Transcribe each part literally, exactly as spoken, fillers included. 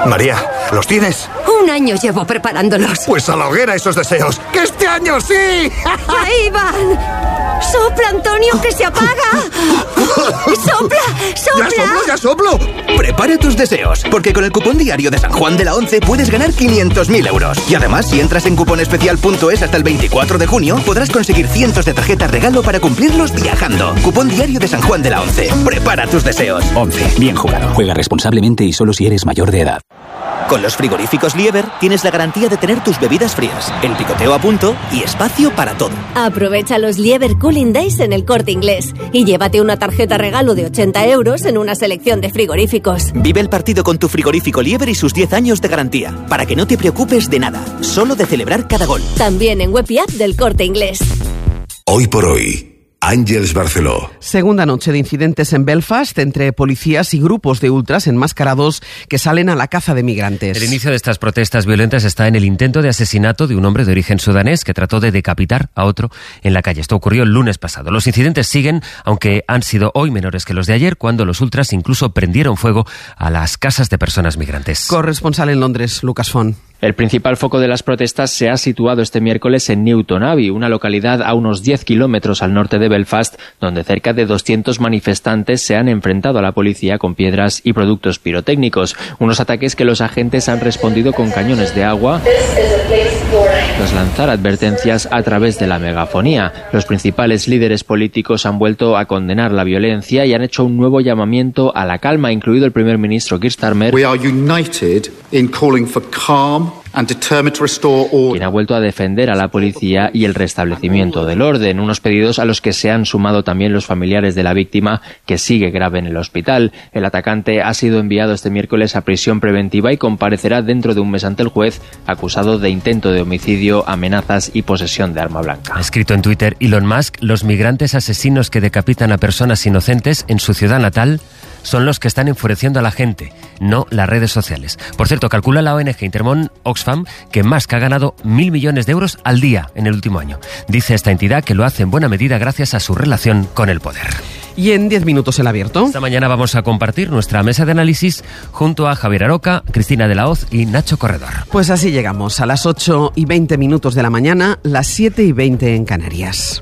María, ¿los tienes? Un año llevo preparándolos. Pues a la hoguera esos deseos. ¡Que este año sí! ¡Ahí van! ¡Sopla, Antonio, que se apaga! ¡Sopla, sopla! ¡Ya soplo, ya soplo! Prepara tus deseos, porque con el cupón diario de San Juan de la Once puedes ganar quinientos mil euros. Y además, si entras en cuponespecial punto es hasta el veinticuatro de junio, podrás conseguir cientos de tarjetas regalo para cumplirlos viajando. Cupón diario de San Juan de la Once. Prepara tus deseos. Once. Bien jugado. Juega responsablemente y solo si eres mayor de edad. Con los frigoríficos Lieber tienes la garantía de tener tus bebidas frías, el picoteo a punto y espacio para todo. Aprovecha los Lieber Cooling Days en El Corte Inglés y llévate una tarjeta regalo de ochenta euros en una selección de frigoríficos. Vive el partido con tu frigorífico Lieber y sus diez años de garantía, para que no te preocupes de nada, solo de celebrar cada gol. También en web y app del Corte Inglés. Hoy por hoy, Ángeles Barceló. Segunda noche de incidentes en Belfast entre policías y grupos de ultras enmascarados que salen a la caza de migrantes. El inicio de estas protestas violentas está en el intento de asesinato de un hombre de origen sudanés que trató de decapitar a otro en la calle. Esto ocurrió el lunes pasado. Los incidentes siguen, aunque han sido hoy menores que los de ayer, cuando los ultras incluso prendieron fuego a las casas de personas migrantes. Corresponsal en Londres, Lucas Font. El principal foco de las protestas se ha situado este miércoles en Newton Abbey, una localidad a unos diez kilómetros al norte de Belfast, donde cerca de doscientos manifestantes se han enfrentado a la policía con piedras y productos pirotécnicos. Unos ataques que los agentes han respondido con cañones de agua tras lanzar advertencias a través de la megafonía. Los principales líderes políticos han vuelto a condenar la violencia y han hecho un nuevo llamamiento a la calma, incluido el primer ministro Keir Starmer. We are united in calling for calm and determined to restore order. Quien ha vuelto a defender a la policía y el restablecimiento del orden, unos pedidos a los que se han sumado también los familiares de la víctima, que sigue grave en el hospital. El atacante ha sido enviado este miércoles a prisión preventiva y comparecerá dentro de un mes ante el juez, acusado de intento de homicidio, amenazas y posesión de arma blanca. Ha escrito en Twitter Elon Musk: los migrantes asesinos que decapitan a personas inocentes en su ciudad natal son los que están enfureciendo a la gente, no las redes sociales. Por cierto, calcula la O N G Intermón Oxfam que Musk ha ganado mil millones de euros al día en el último año. Dice esta entidad que lo hace en buena medida gracias a su relación con el poder. Y en diez minutos el abierto. Esta mañana vamos a compartir nuestra mesa de análisis junto a Javier Aroca, Cristina de la Hoz y Nacho Corredor. Pues así llegamos a las ocho y veinte minutos de la mañana, las siete y veinte en Canarias.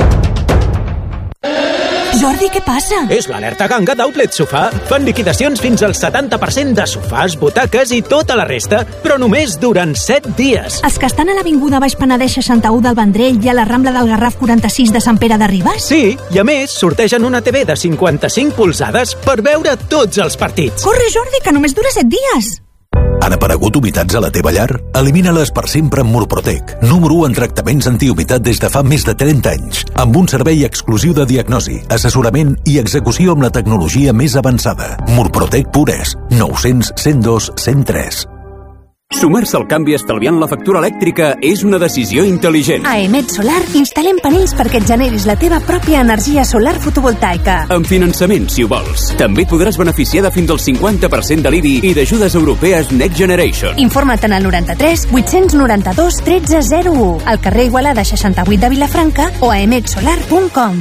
Jordi, què passa? És l'alerta ganga d'Outlet Sofà. Fan liquidacions fins al setanta per cent de sofàs, butaques i tota la resta, però només durant set dies. Els que estan a l'Avinguda Baix Penedès seixanta-u del Vendrell i a la Rambla del Garraf quaranta-sis de Sant Pere de Ribes? Sí, i a més sortegen una T V de cinquanta-cinc polzades per veure tots els partits. Corre, Jordi, que només dura set dies. Han aparegut humitats a la teva llar? Elimina-les per sempre amb Murprotec, número u en tractaments antihumitat des de fa més de trenta anys, amb un servei exclusiu de diagnosi, assessorament i execució amb la tecnologia més avançada. Murprotec Pures, nou cents, cent dos, cent tres. Sumar-se al canvi estalviant la factura elèctrica és una decisió intel·ligent. A Emet Solar instal·lem panells perquè et generis la teva pròpia energia solar fotovoltaica. Amb finançament, si ho vols. També podràs beneficiar de fins al cinquanta per cent de l'I B I i d'ajudes europees Next Generation. Informa't en el noranta-tres vuit-cents noranta-dos tretze zero u, al carrer Igualada seixanta-vuit de Vilafranca o a emet solar punt com.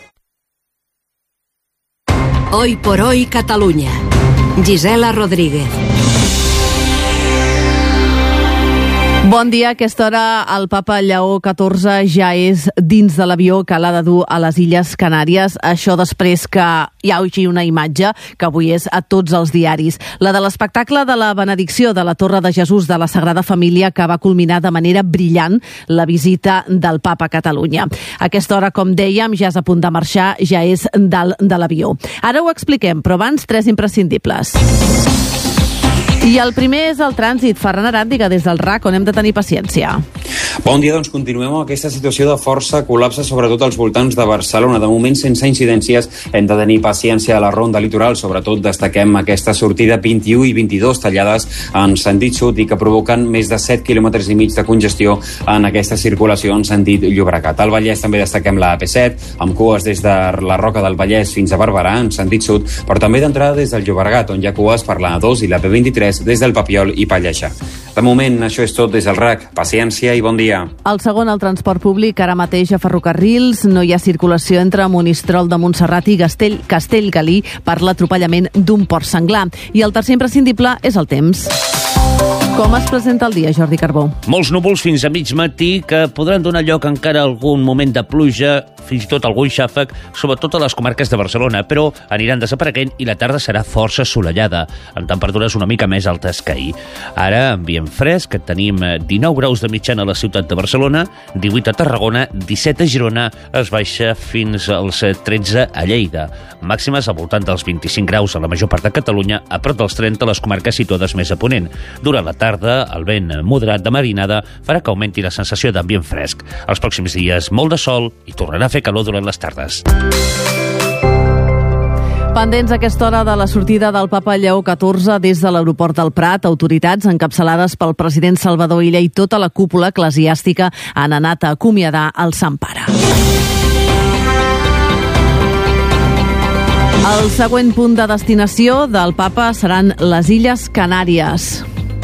Hoy por hoy Catalunya. Gisela Rodríguez. Bon dia. A aquesta hora el papa Lleó catorze ja és dins de l'avió que l'ha de dur a les Illes Canàries. Això després que hi hagi una imatge que avui és a tots els diaris. La de l'espectacle de la benedicció de la Torre de Jesús de la Sagrada Família, que va culminar de manera brillant la visita del papa a Catalunya. A aquesta hora, com dèiem, ja és a punt de marxar, ja és dalt de l'avió. Ara ho expliquem, però abans tres imprescindibles. I el primer és el trànsit. Ferran Aràndiga, des del R A C, on hem de tenir paciència. Bon dia, doncs continuem amb aquesta situació de força col·lapse, sobretot als voltants de Barcelona. De moment, sense incidències, hem de tenir paciència a la ronda litoral. Sobretot destaquem aquesta sortida vint-i-u i vint-i-dos tallades en sentit sud i que provoquen més de set quilòmetres i mig de congestió en aquesta circulació en sentit Llobregat. Al Vallès també destaquem la A P set, amb cues des de la Roca del Vallès fins a Barberà, en sentit sud, però també d'entrada des del Llobregat, on hi ha cues per la A dos i la P vint-i-tres des del Papiol i Pallejà. De moment, això és tot des del R A C. Paciència i bon dia. El segon, el transport públic. Ara mateix a ferrocarrils no hi ha circulació entre Monistrol de Montserrat i Castell, Castellgalí per l'atropellament d'un porc senglar. I el tercer imprescindible és el temps. Com es presenta el dia, Jordi Carbó? Molts núvols fins a mig matí que podran donar lloc encara a algun moment de pluja, fins i tot algun xàfec, sobretot a les comarques de Barcelona, però aniran desapareguent i la tarda serà força assolellada, amb temperatures una mica més altes que ahir. Ara, ambient fresc, tenim dinou graus de mitjana a la ciutat de Barcelona, divuit a Tarragona, disset a Girona, es baixa fins als tretze a Lleida. Màximes al voltant dels vint-i-cinc graus a la major part de Catalunya, a prop dels trenta a les comarques situades més a ponent. Durant la tarda, el vent moderat de marinada farà que augmenti la sensació d'ambient fresc. Els pròxims dies, molt de sol i tornarà a fer calor durant les tardes. Pendents a aquesta hora de la sortida del papa Lleó catorze des de l'aeroport del Prat, autoritats encapçalades pel president Salvador Illa i tota la cúpula eclesiàstica han anat a acomiadar el Sant Pare. El següent punt de destinació del papa seran les Illes Canàries.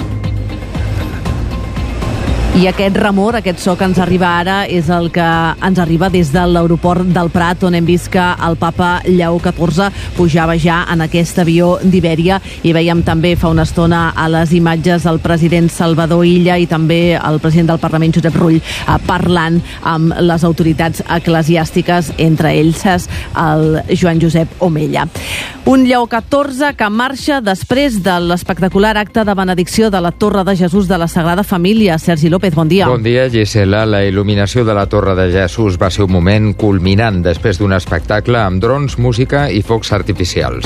I aquest remor, aquest so que ens arriba ara, és el que ens arriba des de l'aeroport del Prat, on hem vist que el papa Lleó catorze pujava ja en aquest avió d'Ibèria, i veiem també fa una estona a les imatges el president Salvador Illa i també el president del Parlament, Josep Rull, parlant amb les autoritats eclesiàstiques, entre ells el Joan Josep Omella. Un Lleó catorze que marxa després de l'espectacular acte de benedicció de la Torre de Jesús de la Sagrada Família. Sergi López, bon dia. Bon dia, Gisela. La il·luminació de la Torre de Jesús va ser un moment culminant després d'un espectacle amb drons, música i focs artificials.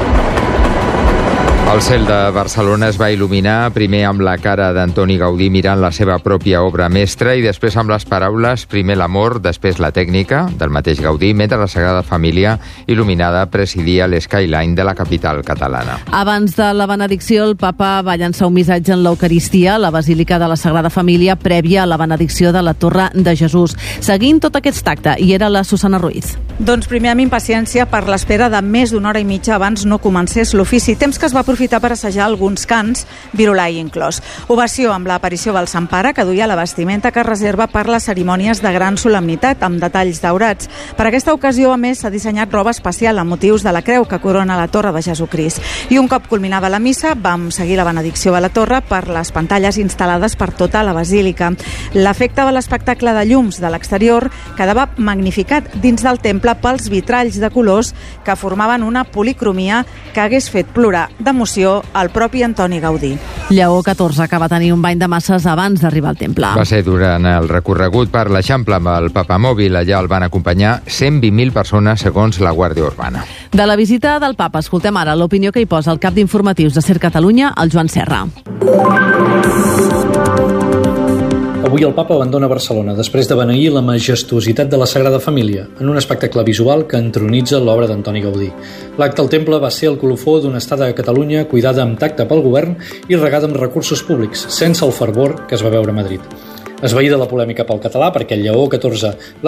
El cel de Barcelona es va il·luminar primer amb la cara d'Antoni Gaudí mirant la seva pròpia obra mestra i després amb les paraules, primer l'amor, després la tècnica, del mateix Gaudí, mentre la Sagrada Família il·luminada presidia l'skyline de la capital catalana. Abans de la benedicció, el papa va llançar un missatge en l'Eucaristia a la Basílica de la Sagrada Família prèvia a la benedicció de la Torre de Jesús. Seguint tot aquest acte, hi era la Susana Ruiz. Doncs primer amb impaciència per l'espera de més d'una hora i mitja abans no comencés l'ofici, temps que es va aprofitar per assajar alguns cants, virolai inclòs. Ovació amb l'aparició del Sant Pare, que duia la vestimenta que es reserva per les cerimònies de gran solemnitat, amb detalls daurats. Per aquesta ocasió, a més, s'ha dissenyat roba especial amb motius de la creu que corona la Torre de Jesucrist. I un cop culminada la missa, vam seguir la benedicció a la Torre per les pantalles instal·lades per tota la basílica. L'efecte de l'espectacle de llums de l'exterior quedava magnificat dins del temple pels vitralls de colors que formaven una policromia que hagués fet plorar d'emoció el propi Antoni Gaudí. Lleó catorze, que va tenir un bany de masses abans d'arribar al temple. Va ser durant el recorregut per l'Eixample amb el papamòbil. Allà el van acompanyar cent vint mil persones, segons la Guàrdia Urbana. De la visita del papa, escoltem ara l'opinió que hi posa el cap d'informatius de SER Catalunya, el Joan Serra. Avui el papa abandona Barcelona després de beneir la majestuositat de la Sagrada Família en un espectacle visual que entronitza l'obra d'Antoni Gaudí. L'acte al temple va ser el colofó d'una estada a Catalunya cuidada amb tacte pel govern i regada amb recursos públics, sense el fervor que es va veure a Madrid. Esvaïda la polèmica pel català perquè el Lleó catorze